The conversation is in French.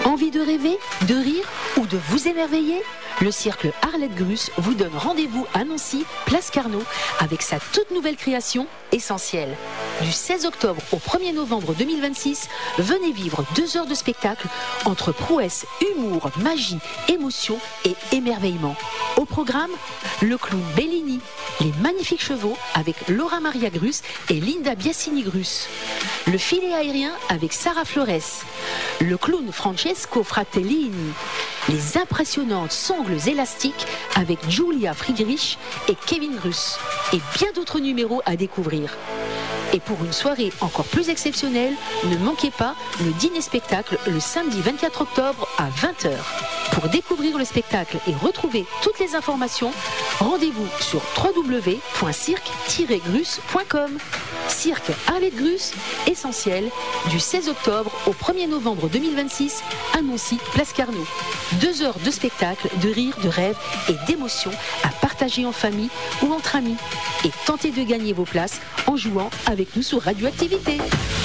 Envie de rêver, de rire ou de vous émerveiller? Le cirque Arlette Gruss vous donne rendez-vous à Nancy, place Carnot, avec sa toute nouvelle création, Essentiel. Du 16 octobre au 1er novembre 2026, venez vivre 2 heures de spectacle entre prouesse, humour, magie, émotion et émerveillement. Au programme, le clown Bellini, les magnifiques chevaux avec Laura Maria Gruss et Linda Biasini Gruss, le filet aérien avec Sarah Flores, le clown Francesco Fratellini, les impressionnantes sangles élastiques avec Julia Friedrich et Kevin Gruss, et bien d'autres numéros à découvrir. Et pour une soirée encore plus exceptionnelle, ne manquez pas le dîner-spectacle le samedi 24 octobre à 20h. Pour découvrir le spectacle et retrouver toutes les informations, rendez-vous sur www.cirque-gruss.com. Cirque Arlette Gruss, Essentiel, du 16 octobre au 1er novembre 2026 à Nancy, place Carnot. 2 heures de spectacle, de rire, de rêve et d'émotion à partager en famille ou entre amis. Et tentez de gagner vos places en jouant avec nous sur Radioactivité.